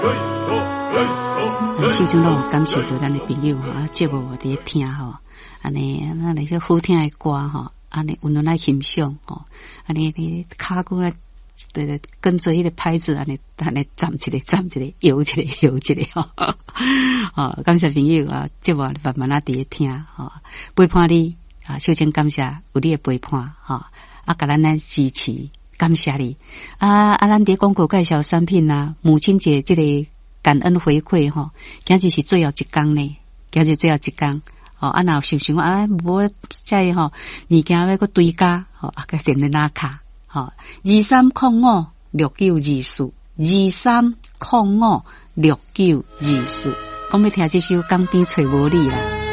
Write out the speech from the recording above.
首先拢感谢到咱的朋友哈，节目我伫听吼，安尼那那些好听的歌哈，安尼有人来欣赏吼，安尼你骹骨来跟着迄个拍子安尼站一个站一个，摇一个摇一个吼，哦，感谢朋友啊，节目慢慢啊伫听吼，陪伴你啊，首先感谢有你的陪伴吼，啊，甲咱来支持。感谢你啊！咱伫广告介绍产品啊，母亲节这个感恩回馈吼，今日是最后一天呢，今日最后一天哦。啊，若有想啊，无再吼物件要搁追加吼，啊，个电话拿卡吼，23056924，23056924，讲要听这首《江边找无你》啦。